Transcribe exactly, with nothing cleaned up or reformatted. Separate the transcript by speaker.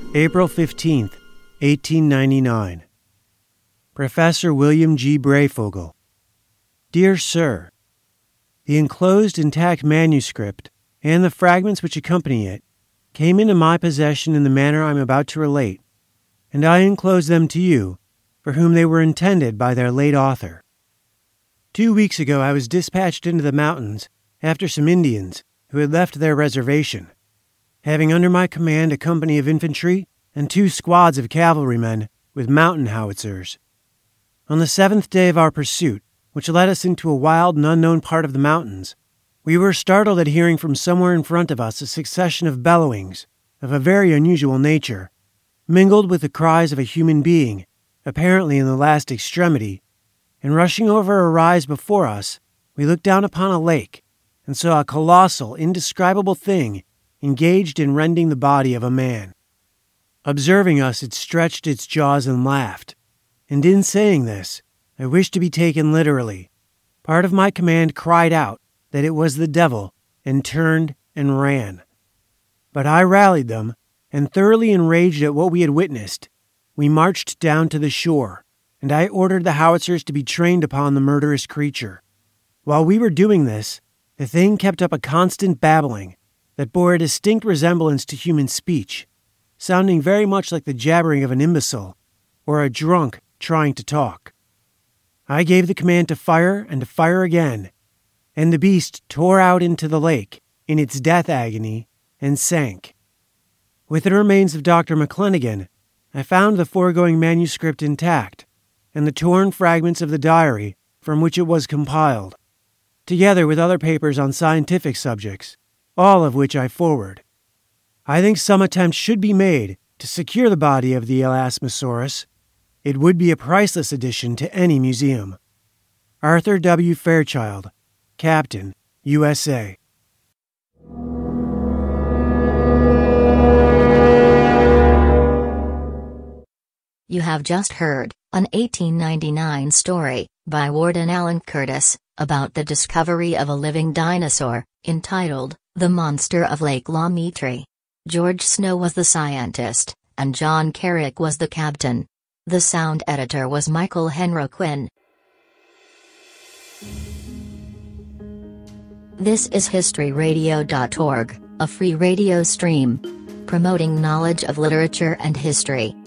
Speaker 1: April fifteenth, eighteen ninety-nine. Professor William G. Breyfogle. Dear Sir, the enclosed intact manuscript and the fragments which accompany it came into my possession in the manner I am about to relate, and I enclose them to you, for whom they were intended by their late author. Two weeks ago I was dispatched into the mountains after some Indians who had left their reservation, having under my command a company of infantry and two squads of cavalrymen with mountain howitzers. On the seventh day of our pursuit, which led us into a wild and unknown part of the mountains, we were startled at hearing from somewhere in front of us a succession of bellowings of a very unusual nature, mingled with the cries of a human being, apparently in the last extremity, and rushing over a rise before us, we looked down upon a lake and saw a colossal, indescribable thing engaged in rending the body of a man. Observing us, it stretched its jaws and laughed, and in saying this, I wished to be taken literally. Part of my command cried out that it was the devil and turned and ran. But I rallied them, and thoroughly enraged at what we had witnessed, we marched down to the shore, and I ordered the howitzers to be trained upon the murderous creature. While we were doing this, the thing kept up a constant babbling that bore a distinct resemblance to human speech, sounding very much like the jabbering of an imbecile or a drunk trying to talk. I gave the command to fire and to fire again, and the beast tore out into the lake in its death agony and sank. With the remains of Doctor McClenaghan, I found the foregoing manuscript intact, and the torn fragments of the diary from which it was compiled, together with other papers on scientific subjects, all of which I forward. I think some attempt should be made to secure the body of the Elasmosaurus. It would be a priceless addition to any museum. Arthur W. Fairchild, Captain, U S A.
Speaker 2: You have just heard an eighteen ninety-nine story by Warden Alan Curtis about the discovery of a living dinosaur, entitled The Monster of Lake Laumetri. George Snow was the scientist, and John Carrick was the captain. The sound editor was Michael Henry-Quinn. This is history radio dot org, a free radio stream promoting knowledge of literature and history.